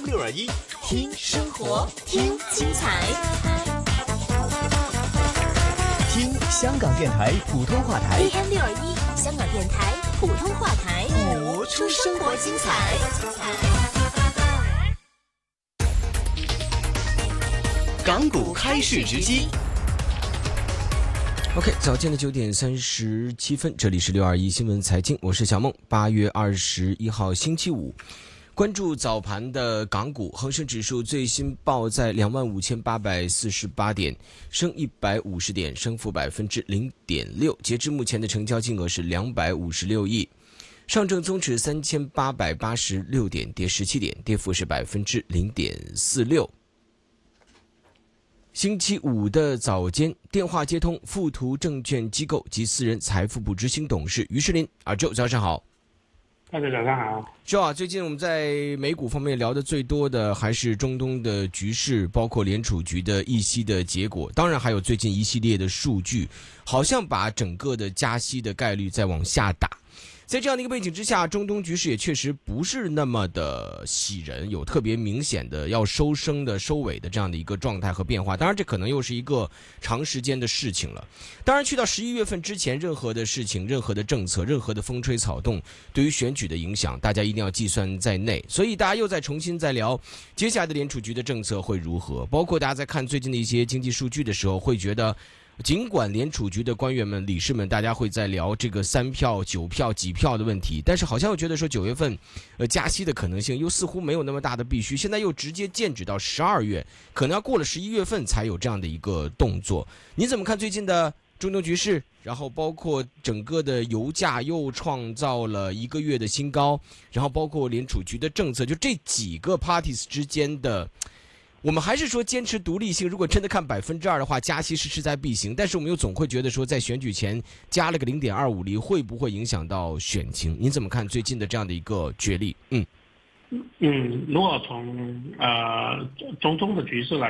621，听生活，听精彩，听香港电台普通话台 AM621，香港电台普通话台， 播出生活精彩。港股开市直击。 OK， 早间的9点37分，这里是621新闻财经，我是小梦。8月21号星期五，关注早盘的港股，恒生指数最新报在25,848点，升150点，升幅0.6%。截至目前的成交金额是256亿。上证综指3886点，跌17点，跌幅是0.46%。星期五的早间，电话接通富途证券机构及私人财富部执行董事于世林。Joe， 早上好。 大家早上好。 Joe，最近我们在美股方面聊的最多的还是中东的局势，包括联储局的议息的结果，当然还有最近一系列的数据，好像把整个的加息的概率再往下打。在这样的一个背景之下，中东局势也确实不是那么的喜人，有特别明显的要收升的收尾的这样的一个状态和变化。当然这可能又是一个长时间的事情了。当然去到11月份之前，任何的事情，任何的政策，任何的风吹草动，对于选举的影响大家一定要计算在内。所以大家又再重新再聊接下来的联储局的政策会如何，包括大家在看最近的一些经济数据的时候，会觉得尽管联储局的官员们、理事们，大家会在聊这个3票、9票、几票的问题，但是好像又觉得说9月份，加息的可能性又似乎没有那么大的必须。现在又直接剑指到12月，可能要过了11月份才有这样的一个动作。你怎么看最近的中东局势？然后包括整个的油价又创造了1个月的新高，然后包括联储局的政策，就这几个 parties 之间的。我们还是说坚持独立性，如果真的看2%的话，加息是势在必行，但是我们又总会觉得说在选举前加了个0.25厘会不会影响到选情？您怎么看最近的这样的一个角力？ 如果从中东的局势来